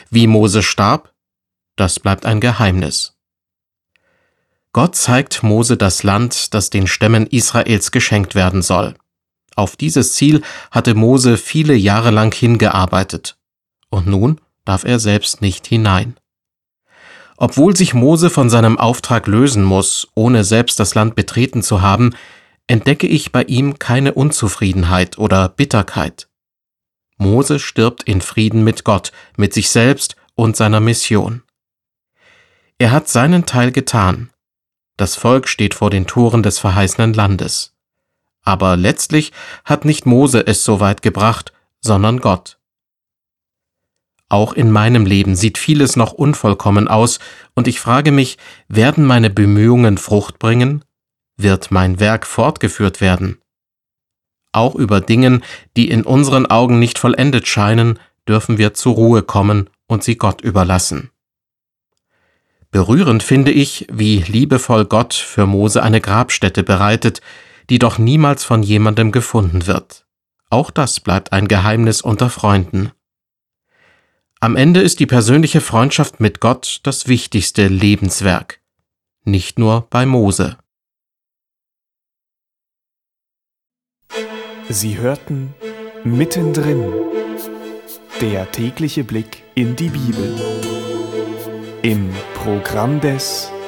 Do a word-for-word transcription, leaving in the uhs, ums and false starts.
Wie Mose starb, das bleibt ein Geheimnis. Gott zeigt Mose das Land, das den Stämmen Israels geschenkt werden soll. Auf dieses Ziel hatte Mose viele Jahre lang hingearbeitet. Und nun darf er selbst nicht hinein. Obwohl sich Mose von seinem Auftrag lösen muss, ohne selbst das Land betreten zu haben, entdecke ich bei ihm keine Unzufriedenheit oder Bitterkeit. Mose stirbt in Frieden mit Gott, mit sich selbst und seiner Mission. Er hat seinen Teil getan. Das Volk steht vor den Toren des verheißenen Landes. Aber letztlich hat nicht Mose es so weit gebracht, sondern Gott. Auch in meinem Leben sieht vieles noch unvollkommen aus, und ich frage mich, werden meine Bemühungen Frucht bringen? Wird mein Werk fortgeführt werden? Auch über Dingen, die in unseren Augen nicht vollendet scheinen, dürfen wir zur Ruhe kommen und sie Gott überlassen. Berührend finde ich, wie liebevoll Gott für Mose eine Grabstätte bereitet, die doch niemals von jemandem gefunden wird. Auch das bleibt ein Geheimnis unter Freunden. Am Ende ist die persönliche Freundschaft mit Gott das wichtigste Lebenswerk, nicht nur bei Mose. Sie hörten Mittendrin, der tägliche Blick in die Bibel. Im Programm des